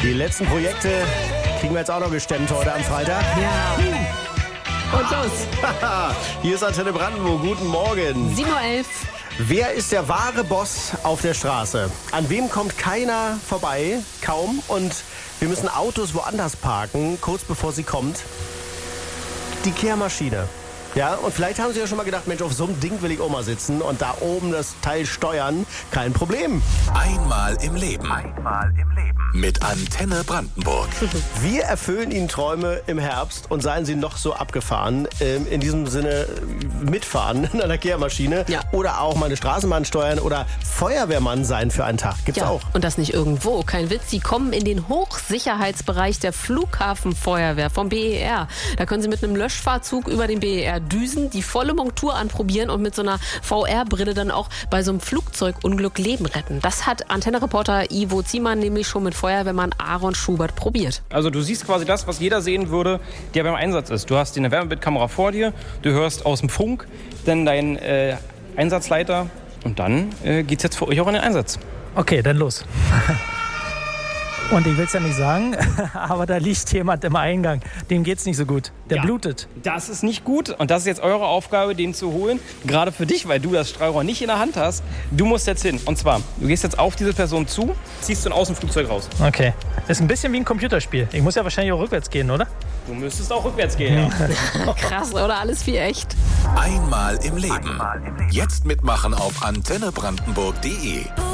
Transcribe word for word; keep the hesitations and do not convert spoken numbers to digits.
Die letzten Projekte kriegen wir jetzt auch noch gestemmt heute am Freitag. Ja. Und los. Hier ist Antenne Brandenburg. Guten Morgen. sieben Uhr elf. Wer ist der wahre Boss auf der Straße? An wem kommt keiner vorbei? Kaum. Und wir müssen Autos woanders parken, kurz bevor sie kommt. Die Kehrmaschine. Ja, und vielleicht haben Sie ja schon mal gedacht, Mensch, auf so einem Ding will ich auch mal sitzen und da oben das Teil steuern. Kein Problem. Einmal im Leben. Einmal im Leben. Mit Antenne Brandenburg. Wir erfüllen Ihnen Träume im Herbst und seien Sie noch so abgefahren. Ähm, in diesem Sinne mitfahren in einer Kehrmaschine. Ja. Oder auch mal eine Straßenbahn steuern oder Feuerwehrmann sein für einen Tag. Gibt's Ja, auch. und das nicht irgendwo. Kein Witz, sie kommen in den Hochsicherheitsbereich der Flughafenfeuerwehr vom B E R. Da können Sie mit einem Löschfahrzug über den B E R düsen, die volle Montur anprobieren und mit so einer V R-Brille dann auch bei so einem Flugzeugunglück Leben retten. Das hat Antenne-Reporter Ivo Ziemann nämlich schon mit Feuerwehrmann Aaron Schubert probiert. Also du siehst quasi das, was jeder sehen würde, der beim Einsatz ist. Du hast eine Wärmebildkamera vor dir, du hörst aus dem Funk dann deinen äh, Einsatzleiter und dann äh, geht's jetzt für euch auch in den Einsatz. Okay, dann los. Und ich will es ja nicht sagen, aber da liegt jemand im Eingang. Dem geht's nicht so gut. Der Ja. blutet. Das ist nicht gut und das ist jetzt eure Aufgabe, den zu holen. Gerade für dich, weil du das Strahlrohr nicht in der Hand hast. Du musst jetzt hin. Und zwar, du gehst jetzt auf diese Person zu, ziehst du aus dem Flugzeug raus. Okay. Ist ein bisschen wie ein Computerspiel. Ich muss ja wahrscheinlich auch rückwärts gehen, oder? Du müsstest auch rückwärts gehen, ja. Krass, oder? Alles wie echt. Einmal im Leben. Jetzt mitmachen auf antenne brandenburg punkt de.